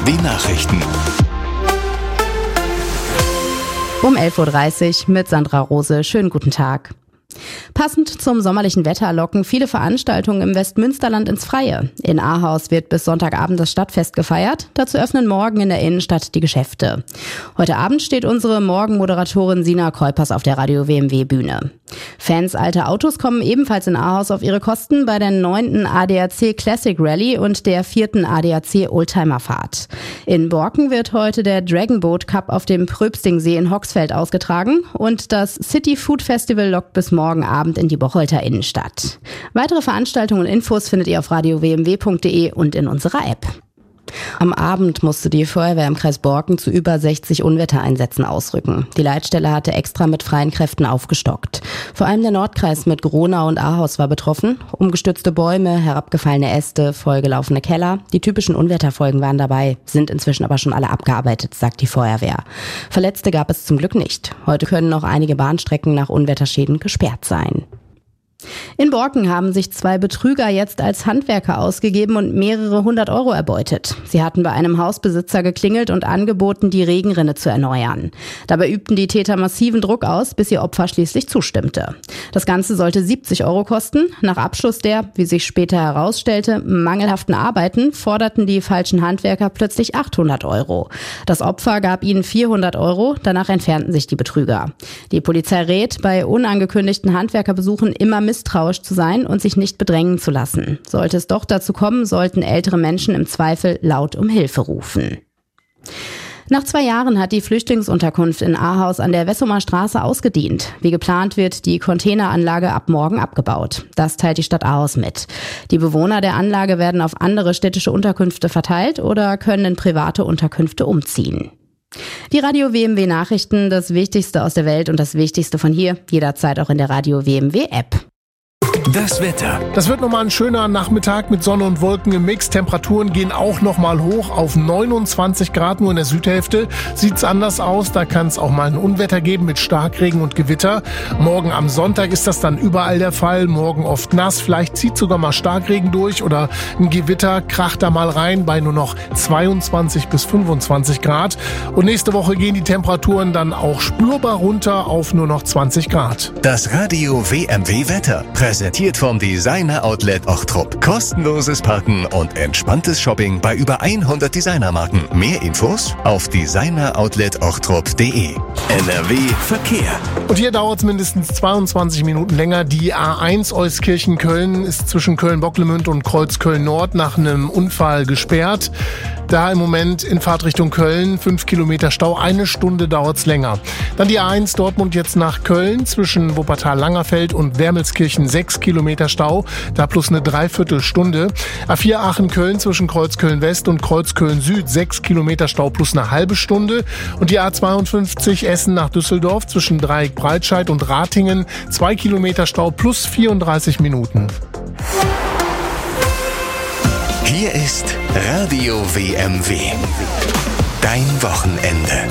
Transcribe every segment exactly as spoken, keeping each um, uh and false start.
W-Nachrichten. Um elf Uhr dreißig mit Sandra Rose. Schönen guten Tag. Passend zum sommerlichen Wetter locken viele Veranstaltungen im Westmünsterland ins Freie. In Ahaus wird bis Sonntagabend das Stadtfest gefeiert. Dazu öffnen morgen in der Innenstadt die Geschäfte. Heute Abend steht unsere Morgenmoderatorin Sina Keupers auf der Radio W M W Bühne. Fans alter Autos kommen ebenfalls in Ahaus auf ihre Kosten bei der neunten A D A C Classic Rally und der vierten A D A C Oldtimer Fahrt. In Borken wird heute der Dragon Boat Cup auf dem Pröbstingsee in Hoxfeld ausgetragen und das City Food Festival lockt bis morgen Abend in die Bocholter Innenstadt. Weitere Veranstaltungen und Infos findet ihr auf radio w m w punkt d e und in unserer App. Am Abend musste die Feuerwehr im Kreis Borken zu über sechzig Unwettereinsätzen ausrücken. Die Leitstelle hatte extra mit freien Kräften aufgestockt. Vor allem der Nordkreis mit Gronau und Ahaus war betroffen. Umgestürzte Bäume, herabgefallene Äste, vollgelaufene Keller. Die typischen Unwetterfolgen waren dabei, sind inzwischen aber schon alle abgearbeitet, sagt die Feuerwehr. Verletzte gab es zum Glück nicht. Heute können noch einige Bahnstrecken nach Unwetterschäden gesperrt sein. In Borken haben sich zwei Betrüger jetzt als Handwerker ausgegeben und mehrere hundert Euro erbeutet. Sie hatten bei einem Hausbesitzer geklingelt und angeboten, die Regenrinne zu erneuern. Dabei übten die Täter massiven Druck aus, bis ihr Opfer schließlich zustimmte. Das Ganze sollte siebzig Euro kosten. Nach Abschluss der, wie sich später herausstellte, mangelhaften Arbeiten forderten die falschen Handwerker plötzlich achthundert Euro. Das Opfer gab ihnen vierhundert Euro, danach entfernten sich die Betrüger. Die Polizei rät, bei unangekündigten Handwerkerbesuchen immer misstrauisch zu sein und sich nicht bedrängen zu lassen. Sollte es doch dazu kommen, sollten ältere Menschen im Zweifel laut um Hilfe rufen. Nach zwei Jahren hat die Flüchtlingsunterkunft in Ahaus an der Wessumer Straße ausgedient. Wie geplant wird die Containeranlage ab morgen abgebaut. Das teilt die Stadt Ahaus mit. Die Bewohner der Anlage werden auf andere städtische Unterkünfte verteilt oder können in private Unterkünfte umziehen. Die Radio W M W Nachrichten, das Wichtigste aus der Welt und das Wichtigste von hier, jederzeit auch in der Radio W M W App. Das Wetter. Das wird nochmal ein schöner Nachmittag mit Sonne und Wolken im Mix. Temperaturen gehen auch nochmal hoch auf neunundzwanzig Grad. Nur in der Südhälfte sieht's anders aus. Da kann es auch mal ein Unwetter geben mit Starkregen und Gewitter. Morgen am Sonntag ist das dann überall der Fall. Morgen oft nass. Vielleicht zieht sogar mal Starkregen durch oder ein Gewitter kracht da mal rein bei nur noch zweiundzwanzig bis fünfundzwanzig Grad. Und nächste Woche gehen die Temperaturen dann auch spürbar runter auf nur noch zwanzig Grad. Das Radio W M W Wetter. Präsentiert vom Designer Outlet Ochtrup. Kostenloses Parken und entspanntes Shopping bei über hundert Designermarken. Mehr Infos auf designer outlet ochtrup punkt d e. N R W Verkehr. Und hier dauert es mindestens zweiundzwanzig Minuten länger. Die A eins Euskirchen-Köln ist zwischen Köln-Bocklemünd und Kreuzköln-Nord nach einem Unfall gesperrt. Da im Moment in Fahrtrichtung Köln, fünf Kilometer Stau, eine Stunde dauert's länger. Dann die A eins Dortmund jetzt nach Köln, zwischen Wuppertal-Langerfeld und Wermelskirchen, sechs Kilometer Stau, da plus eine Dreiviertelstunde. A vier Aachen-Köln zwischen Kreuzköln-West und Kreuzköln-Süd, sechs Kilometer Stau plus eine halbe Stunde. Und die A zweiundfünfzig Essen nach Düsseldorf zwischen Dreieck-Breitscheid und Ratingen, zwei Kilometer Stau plus vierunddreißig Minuten. Hier ist Radio W M W. Dein Wochenende.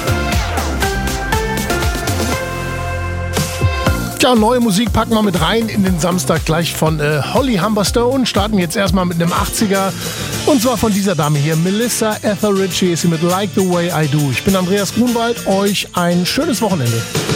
Tja, neue Musik packen wir mit rein in den Samstag gleich von äh, Holly Humberstone. Starten jetzt erstmal mit einem achtziger. Und zwar von dieser Dame hier, Melissa Etheridge, ist sie mit Like the Way I Do. Ich bin Andreas Grunwald, euch ein schönes Wochenende.